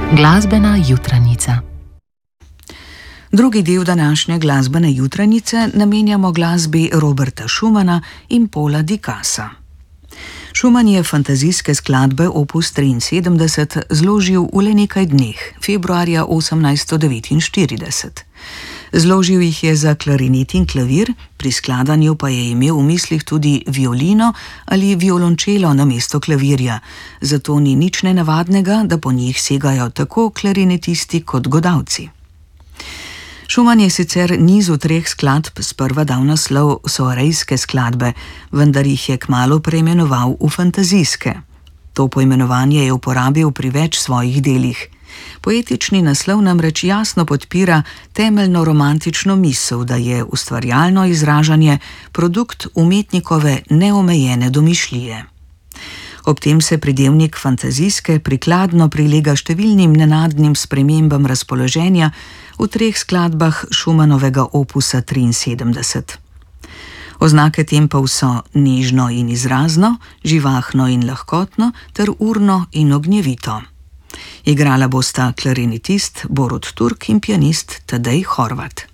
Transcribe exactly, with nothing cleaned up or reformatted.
Glasbena jutranjica. Drugi del današnje glasbene jutranjice namenjamo glasbi Roberta Schumana in Paula Dicassa. Schumann je fantazijske skladbe opus triinsedemdeset zložil v le nekaj dneh, februarja osemnajststo devetinštirideset. Zložil jih je za klarinet in klavir, pri skladanju pa je imel v mislih tudi violino ali violončelo namesto klavirja, zato ni nič nenavadnega, da po njih segajo tako klarinetisti kot godalci. Schumann je sicer nizu treh skladb sprva dal naslov soarejske skladbe, vendar jih je kmalu preimenoval v fantazijske. To poimenovanje je uporabil pri več svojih delih. Poetični naslov namreč jasno podpira temeljno romantično misel, da je ustvarjalno izražanje produkt umetnikove neomejene domišljije. Ob tem se pridevnik fantazijske prikladno prilega številnim nenadnim spremembam razpoloženja v treh skladbah Schumannovega opusa triinsedemdeset. Oznake tempov so nežno in izrazno, živahno in lahkotno ter urno in ognjevito. Igrala bosta klarinetist Borut Turk in pianist Tadej Horvat.